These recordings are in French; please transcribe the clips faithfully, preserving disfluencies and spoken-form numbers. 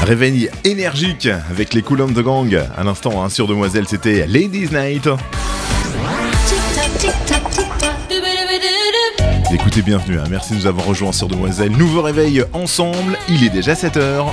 Réveil énergique avec les Cool on the Gang. À l'instant, hein, sur Demoiselle, c'était Ladies Night. Écoutez, bienvenue, hein. Merci de nous avoir rejoints sur Demoiselle. Nouveau réveil ensemble, il est déjà sept heures.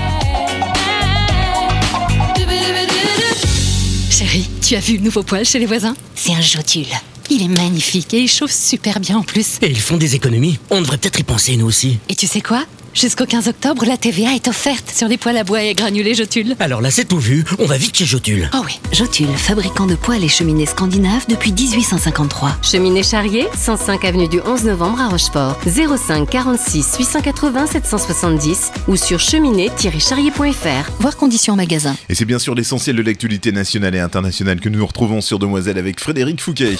Chérie, tu as vu le nouveau poêle chez les voisins ? C'est un Jotule. Il est magnifique et il chauffe super bien en plus. Et ils font des économies. On devrait peut-être y penser nous aussi. Et tu sais quoi ? Jusqu'au quinze octobre, la T V A est offerte sur les poêles à bois et granulés Jotule. Alors là, c'est tout vu. On va vite chez Jotule. Oh oui. Jotule, fabricant de poêles et cheminées scandinaves depuis dix-huit cent cinquante-trois. Cheminée Charrier, cent cinq avenue du onze novembre à Rochefort. zéro cinq quarante-six huit cent quatre-vingts sept cent soixante-dix ou sur cheminée tiret charrier point f r. Voir conditions en magasin. Et c'est bien sûr l'essentiel de l'actualité nationale et internationale que nous retrouvons sur Demoiselle avec Frédéric Fouquet.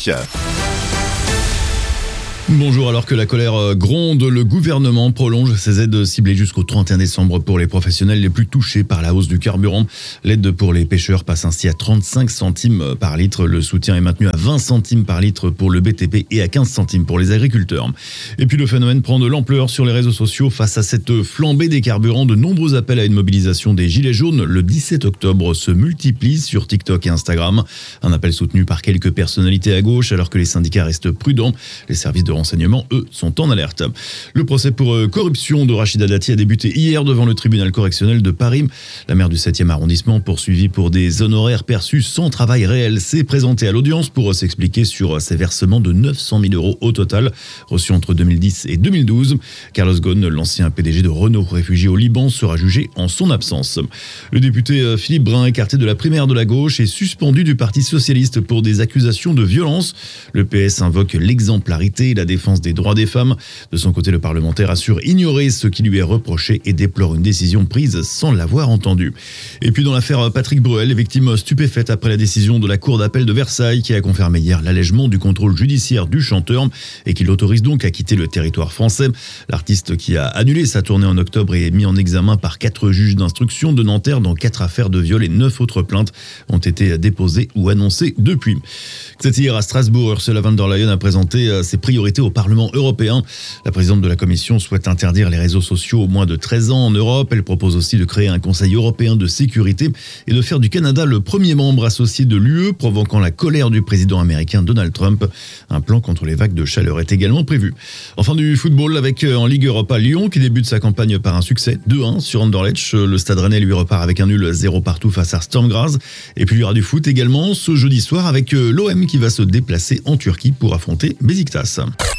Bonjour, alors que la colère gronde, le gouvernement prolonge ses aides ciblées jusqu'au trente et un décembre pour les professionnels les plus touchés par la hausse du carburant. L'aide pour les pêcheurs passe ainsi à trente-cinq centimes par litre. Le soutien est maintenu à vingt centimes par litre pour le B T P et à quinze centimes pour les agriculteurs. Et puis le phénomène prend de l'ampleur sur les réseaux sociaux. Face à cette flambée des carburants, de nombreux appels à une mobilisation des Gilets jaunes le dix-sept octobre se multiplient sur TikTok et Instagram. Un appel soutenu par quelques personnalités à gauche alors que les syndicats restent prudents. Les services de renseignement, eux, sont en alerte. Le procès pour corruption de Rachida Dati a débuté hier devant le tribunal correctionnel de Paris. La maire du septième arrondissement, poursuivie pour des honoraires perçus sans travail réel, s'est présentée à l'audience pour s'expliquer sur ses versements de neuf cent mille euros au total, reçus entre deux mille dix et deux mille douze. Carlos Ghosn, l'ancien P D G de Renault, réfugié au Liban, sera jugé en son absence. Le député Philippe Brun, écarté de la primaire de la gauche, est suspendu du Parti socialiste pour des accusations de violence. Le P S invoque l'exemplarité et la défense des droits des femmes. De son côté, le parlementaire assure ignorer ce qui lui est reproché et déplore une décision prise sans l'avoir entendu. Et puis dans l'affaire Patrick Bruel, les victimes stupéfaites après la décision de la Cour d'appel de Versailles qui a confirmé hier l'allègement du contrôle judiciaire du chanteur et qui l'autorise donc à quitter le territoire français. L'artiste qui a annulé sa tournée en octobre est mis en examen par quatre juges d'instruction de Nanterre dans quatre affaires de viol et neuf autres plaintes ont été déposées ou annoncées depuis. C'était hier à Strasbourg. Ursula von der Leyen a présenté ses priorités au Parlement européen. La présidente de la Commission souhaite interdire les réseaux sociaux aux moins de treize ans en Europe. Elle propose aussi de créer un Conseil européen de sécurité et de faire du Canada le premier membre associé de l'U E, provoquant la colère du président américain Donald Trump. Un plan contre les vagues de chaleur est également prévu. Enfin du football avec en Ligue Europa Lyon qui débute sa campagne par un succès deux un sur Anderlecht. Le Stade Rennais lui repart avec un nul zéro partout face à Sturm Graz. Et puis il y aura du foot également ce jeudi soir avec l'O M qui va se déplacer en Turquie pour affronter Beşiktaş.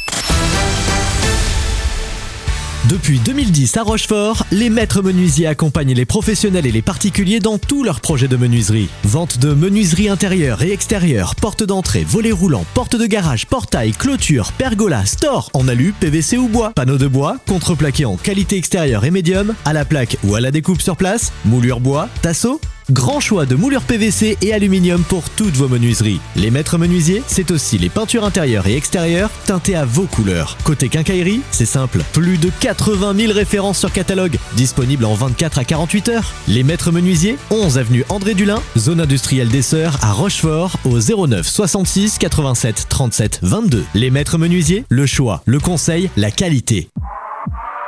Depuis deux mille dix à Rochefort, les maîtres menuisiers accompagnent les professionnels et les particuliers dans tous leurs projets de menuiserie. Vente de menuiserie intérieure et extérieure, porte d'entrée, volets roulants, porte de garage, portail, clôture, pergola, store en alu, P V C ou bois, panneaux de bois, contreplaqué en qualité extérieure et médium, à la plaque ou à la découpe sur place, moulure bois, tasseau. Grand choix de moulures P V C et aluminium pour toutes vos menuiseries. Les maîtres menuisiers, c'est aussi les peintures intérieures et extérieures teintées à vos couleurs. Côté quincaillerie, c'est simple, plus de quatre-vingt mille références sur catalogue, disponibles en vingt-quatre à quarante-huit heures. Les maîtres menuisiers, onze avenue André Dulin, zone industrielle des Sœurs à Rochefort au zéro neuf soixante-six quatre-vingt-sept trente-sept vingt-deux. Les maîtres menuisiers, le choix, le conseil, la qualité.